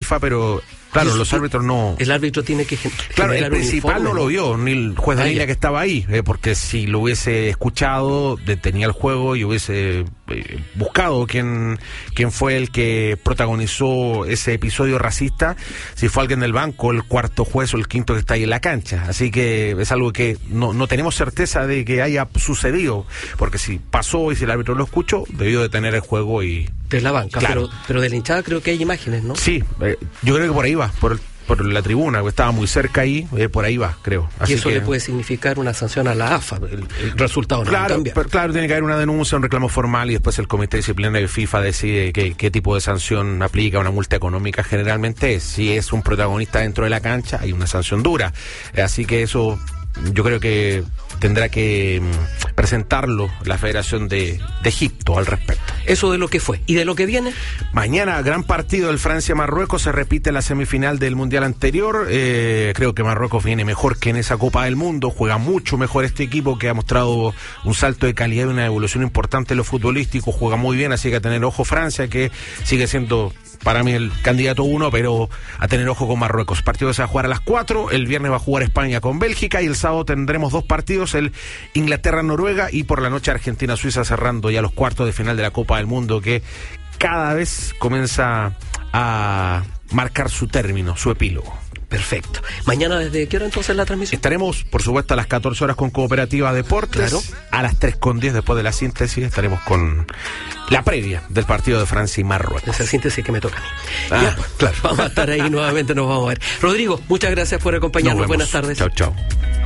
FIFA, pero claro, los árbitros no... El árbitro tiene que Claro, el principal no lo vio, ni el juez de línea que estaba ahí, porque si lo hubiese escuchado, detenía el juego y hubiese buscado quién fue el que protagonizó ese episodio racista, si fue alguien del banco, el cuarto juez o el quinto que está ahí en la cancha. Así que es algo que no tenemos certeza de que haya sucedido, porque si pasó y si el árbitro lo escuchó, debió detener el juego y... De la banca, claro. pero de la hinchada creo que hay imágenes, ¿no? Sí, yo creo que por ahí va, por la tribuna, que estaba muy cerca ahí, por ahí va, creo. Así y eso le puede significar una sanción a la AFA, el resultado no cambia. Claro, tiene que haber una denuncia, un reclamo formal y después el Comité Disciplinario de FIFA decide qué tipo de sanción aplica, una multa económica generalmente. Si es un protagonista dentro de la cancha, hay una sanción dura. Así que eso yo creo que tendrá que presentarlo la Federación de Egipto al respecto. Eso de lo que fue. ¿Y de lo que viene? Mañana, gran partido del Francia-Marruecos, se repite la semifinal del Mundial anterior. Creo que Marruecos viene mejor que en esa Copa del Mundo, juega mucho mejor este equipo que ha mostrado un salto de calidad y una evolución importante en lo futbolístico, juega muy bien, así que a tener ojo Francia, que sigue siendo para mí el candidato 1, pero a tener ojo con Marruecos. Partido que se va a jugar a las 4, el viernes va a jugar España con Bélgica y el sábado tendremos 2 partidos, el Inglaterra-Noruega y por la noche Argentina-Suiza, cerrando ya los cuartos de final de la Copa del Mundo, que cada vez comienza a marcar su término, su epílogo. Perfecto. Mañana, ¿desde qué hora entonces la transmisión? Estaremos, por supuesto, a las 14 horas con Cooperativa Deportes. Claro. A las 3:10, después de la síntesis, estaremos con la previa del partido de Francia y Marruecos. Esa síntesis que me toca a mí. Claro. Vamos a estar ahí nuevamente, nos vamos a ver. Rodrigo, muchas gracias por acompañarnos. Buenas tardes. Chao, chao.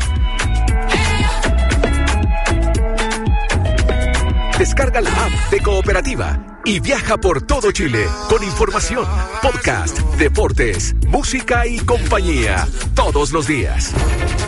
Descarga la app de Cooperativa y viaja por todo Chile con información, podcast, deportes, música y compañía todos los días.